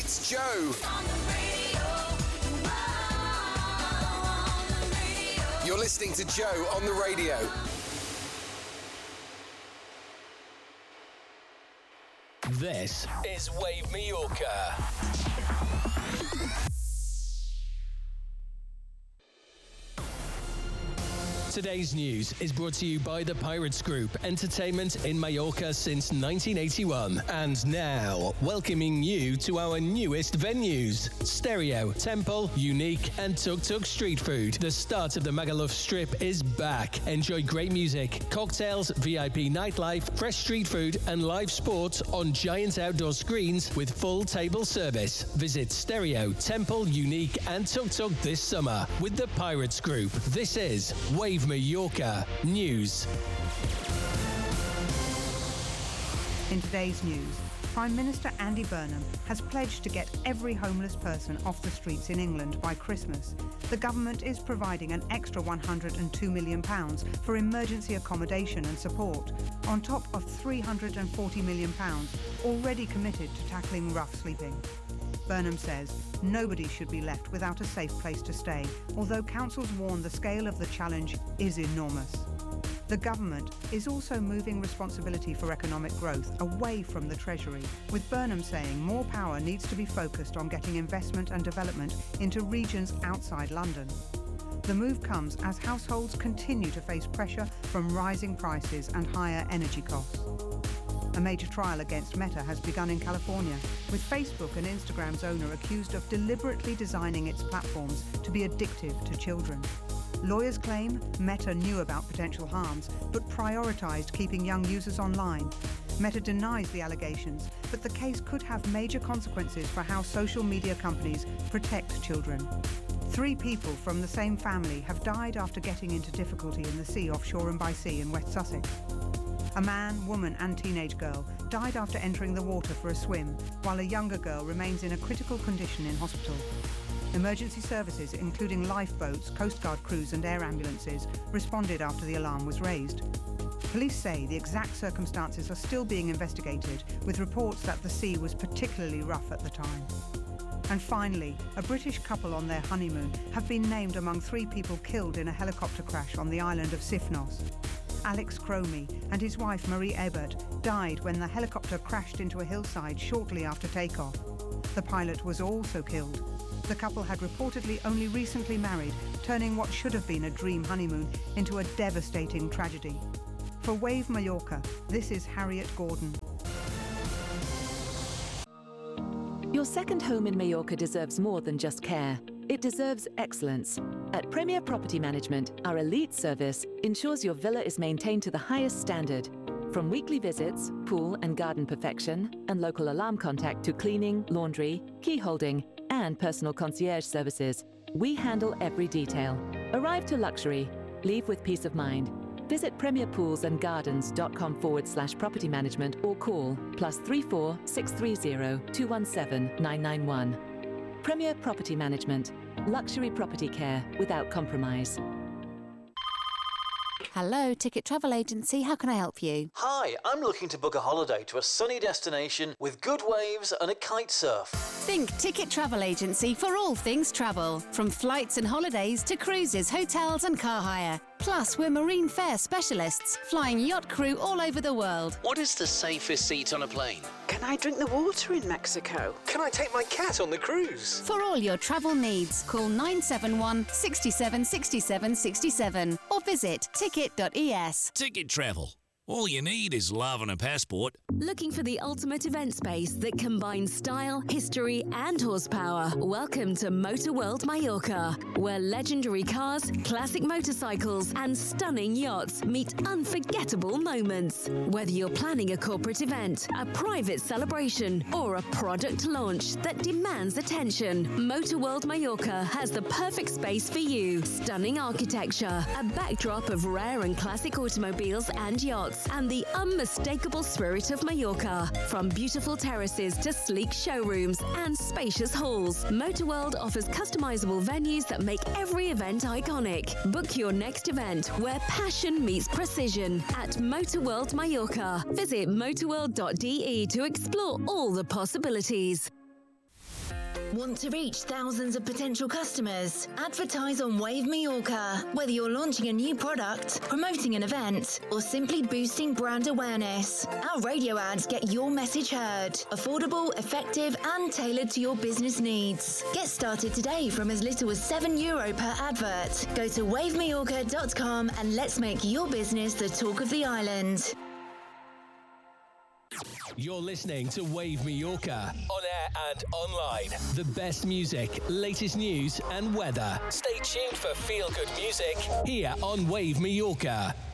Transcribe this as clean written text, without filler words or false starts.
It's Joe. On the radio. On the radio. You're listening to Joe on the radio. This is Wave Mallorca. Today's news is brought to you by the Pirates Group, entertainment in Mallorca since 1981. And now, welcoming you to our newest venues. Stereo, Temple, Unique and Tuk Tuk Street Food. The start of the Magaluf Strip is back. Enjoy great music, cocktails, VIP nightlife, fresh street food and live sports on giant outdoor screens with full table service. Visit Stereo, Temple, Unique and Tuk Tuk this summer with the Pirates Group. This is Wave Mallorca News. In today's news, Prime Minister Andy Burnham has pledged to get every homeless person off the streets in England by Christmas. The government is providing an extra £102 million for emergency accommodation and support, on top of £340 million already committed to tackling rough sleeping. Burnham says nobody should be left without a safe place to stay, although councils warn the scale of the challenge is enormous. The government is also moving responsibility for economic growth away from the Treasury, with Burnham saying more power needs to be focused on getting investment and development into regions outside London. The move comes as households continue to face pressure from rising prices and higher energy costs. A major trial against Meta has begun in California, with Facebook and Instagram's owner accused of deliberately designing its platforms to be addictive to children. Lawyers claim Meta knew about potential harms, but prioritized keeping young users online. Meta denies the allegations, but the case could have major consequences for how social media companies protect children. 3 people from the same family have died after getting into difficulty in the sea off Shoreham-by-Sea in West Sussex. A man, woman and teenage girl died after entering the water for a swim, while a younger girl remains in a critical condition in hospital. Emergency services, including lifeboats, Coast Guard crews and air ambulances, responded after the alarm was raised. Police say the exact circumstances are still being investigated, with reports that the sea was particularly rough at the time. And finally, a British couple on their honeymoon have been named among 3 people killed in a helicopter crash on the island of Sifnos. Alex Cromie and his wife Marie Ebert died when the helicopter crashed into a hillside shortly after takeoff. The pilot was also killed. The couple had reportedly only recently married, turning what should have been a dream honeymoon into a devastating tragedy. For Wave Mallorca, this is Harriet Gordon. Your second home in Mallorca deserves more than just care. It deserves excellence. At Premier Property Management, our elite service ensures your villa is maintained to the highest standard. From weekly visits, pool and garden perfection, and local alarm contact to cleaning, laundry, key holding, and personal concierge services, we handle every detail. Arrive to luxury. Leave with peace of mind. Visit premierpoolsandgardens.com/property management or call +34 630 217 991. Premier Property Management. Luxury property care without compromise. Hello, Ticket Travel Agency. How can I help you? Hi, I'm looking to book a holiday to a sunny destination with good waves and a kite surf. Think Ticket Travel Agency for all things travel. From flights and holidays to cruises, hotels and car hire. Plus, we're marine fare specialists, flying yacht crew all over the world. What is the safest seat on a plane? Can I drink the water in Mexico? Can I take my cat on the cruise? For all your travel needs, call 971 67 67 67 or visit ticket.es. Ticket Travel. All you need is love and a passport. Looking for the ultimate event space that combines style, history and horsepower? Welcome to Motor World Mallorca, where legendary cars, classic motorcycles and stunning yachts meet unforgettable moments. Whether you're planning a corporate event, a private celebration or a product launch that demands attention, Motor World Mallorca has the perfect space for you. Stunning architecture, a backdrop of rare and classic automobiles and yachts, and the unmistakable spirit of Mallorca. From beautiful terraces to sleek showrooms and spacious halls, Motorworld offers customizable venues that make every event iconic. Book your next event where passion meets precision at Motorworld Mallorca. Visit motorworld.de to explore all the possibilities. Want to reach thousands of potential customers? Advertise on Wave Mallorca. Whether you're launching a new product, promoting an event, or simply boosting brand awareness, our radio ads get your message heard. Affordable, effective, and tailored to your business needs. Get started today from as little as €7 per advert. Go to wavemallorca.com and let's make your business the talk of the island. You're listening to Wave Mallorca, on air and online. The best music, latest news and weather. Stay tuned for feel-good music here on Wave Mallorca.